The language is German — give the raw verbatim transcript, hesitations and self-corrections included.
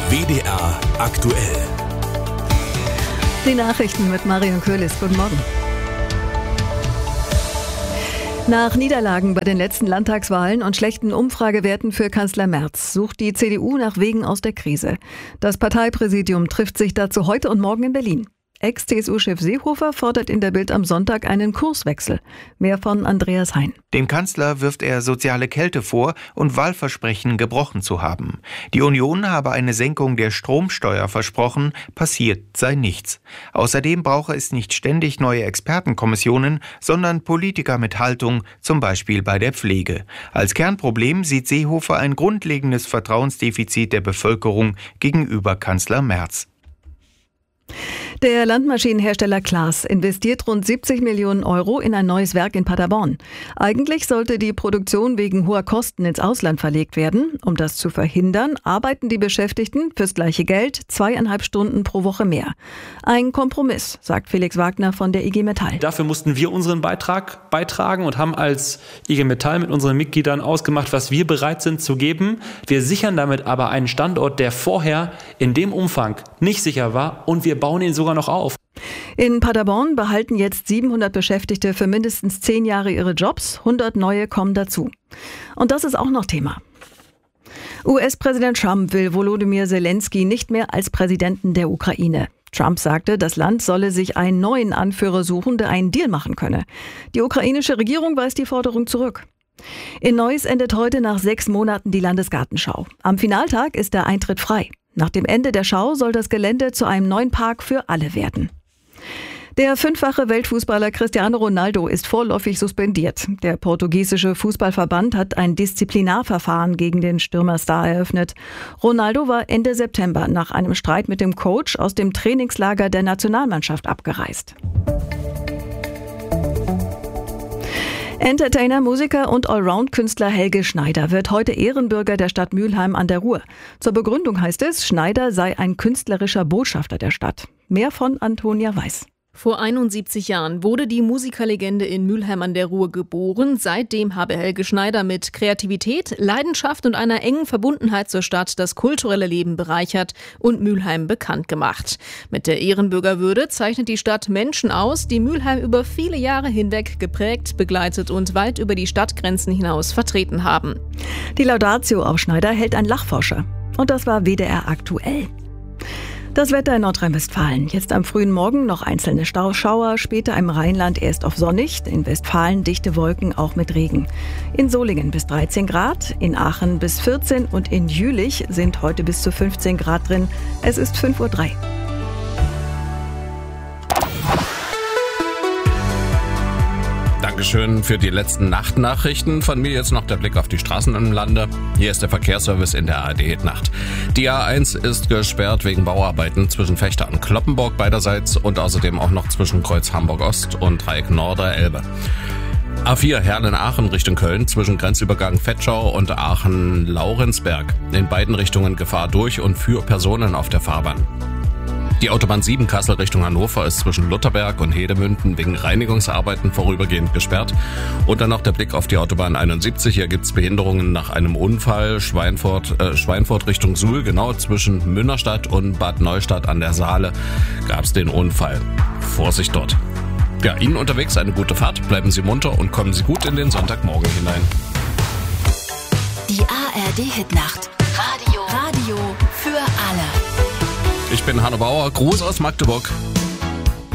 W D R aktuell. Die Nachrichten mit Marion Köhlis. Guten Morgen. Nach Niederlagen bei den letzten Landtagswahlen und schlechten Umfragewerten für Kanzler Merz sucht die C D U nach Wegen aus der Krise. Das Parteipräsidium trifft sich dazu heute und morgen in Berlin. Ex-C S U-Chef Seehofer fordert in der Bild am Sonntag einen Kurswechsel. Mehr von Andreas Hein. Dem Kanzler wirft er soziale Kälte vor und Wahlversprechen gebrochen zu haben. Die Union habe eine Senkung der Stromsteuer versprochen, passiert sei nichts. Außerdem brauche es nicht ständig neue Expertenkommissionen, sondern Politiker mit Haltung, zum Beispiel bei der Pflege. Als Kernproblem sieht Seehofer ein grundlegendes Vertrauensdefizit der Bevölkerung gegenüber Kanzler Merz. Der Landmaschinenhersteller Claas investiert rund siebzig Millionen Euro in ein neues Werk in Paderborn. Eigentlich sollte die Produktion wegen hoher Kosten ins Ausland verlegt werden. Um das zu verhindern, arbeiten die Beschäftigten fürs gleiche Geld zweieinhalb Stunden pro Woche mehr. Ein Kompromiss, sagt Felix Wagner von der I G Metall. Dafür mussten wir unseren Beitrag beitragen und haben als I G Metall mit unseren Mitgliedern ausgemacht, was wir bereit sind zu geben. Wir sichern damit aber einen Standort, der vorher in dem Umfang nicht sicher war, und wir bauen ihn sogar noch auf. In Paderborn behalten jetzt siebenhundert Beschäftigte für mindestens zehn Jahre ihre Jobs, hundert neue kommen dazu. Und das ist auch noch Thema. U S-Präsident Trump will Volodymyr Zelensky nicht mehr als Präsidenten der Ukraine. Trump sagte, das Land solle sich einen neuen Anführer suchen, der einen Deal machen könne. Die ukrainische Regierung weist die Forderung zurück. In Neuss endet heute nach sechs Monaten die Landesgartenschau. Am Finaltag ist der Eintritt frei. Nach dem Ende der Schau soll das Gelände zu einem neuen Park für alle werden. Der fünffache Weltfußballer Cristiano Ronaldo ist vorläufig suspendiert. Der portugiesische Fußballverband hat ein Disziplinarverfahren gegen den Stürmerstar eröffnet. Ronaldo war Ende September nach einem Streit mit dem Coach aus dem Trainingslager der Nationalmannschaft abgereist. Entertainer, Musiker und Allround-Künstler Helge Schneider wird heute Ehrenbürger der Stadt Mülheim an der Ruhr. Zur Begründung heißt es, Schneider sei ein künstlerischer Botschafter der Stadt. Mehr von Antonia Weiß. Vor einundsiebzig Jahren wurde die Musikerlegende in Mülheim an der Ruhr geboren. Seitdem habe Helge Schneider mit Kreativität, Leidenschaft und einer engen Verbundenheit zur Stadt das kulturelle Leben bereichert und Mülheim bekannt gemacht. Mit der Ehrenbürgerwürde zeichnet die Stadt Menschen aus, die Mülheim über viele Jahre hinweg geprägt, begleitet und weit über die Stadtgrenzen hinaus vertreten haben. Die Laudatio auf Schneider hält ein Lachforscher. Und das war W D R aktuell. Das Wetter in Nordrhein-Westfalen. Jetzt am frühen Morgen noch einzelne Schauer, später im Rheinland erst auf sonnig, in Westfalen dichte Wolken, auch mit Regen. In Solingen bis dreizehn Grad, in Aachen bis vierzehn und in Jülich sind heute bis zu fünfzehn Grad drin. Es ist fünf Uhr drei. Dankeschön für die letzten Nachtnachrichten. Von mir jetzt noch der Blick auf die Straßen im Lande. Hier ist der Verkehrsservice in der A R D-Nacht. Die A eins ist gesperrt wegen Bauarbeiten zwischen Vechta und Cloppenburg beiderseits und außerdem auch noch zwischen Kreuz Hamburg-Ost und Dreieck Norder-Elbe. A vier Herlen-Aachen Richtung Köln zwischen Grenzübergang Vetschau und Aachen-Laurensberg. In beiden Richtungen Gefahr durch und für Personen auf der Fahrbahn. Die Autobahn sieben Kassel Richtung Hannover ist zwischen Lutherberg und Hedemünden wegen Reinigungsarbeiten vorübergehend gesperrt. Und dann noch der Blick auf die Autobahn einundsiebzig. Hier gibt's Behinderungen nach einem Unfall. Schweinfurt, äh, Schweinfurt Richtung Suhl, genau zwischen Münnerstadt und Bad Neustadt an der Saale gab's den Unfall. Vorsicht dort. Ja, Ihnen unterwegs eine gute Fahrt. Bleiben Sie munter und kommen Sie gut in den Sonntagmorgen hinein. Die A R D-Hitnacht. Radio. Radio für alle. Ich bin Hanno Bauer, Gruß aus Magdeburg.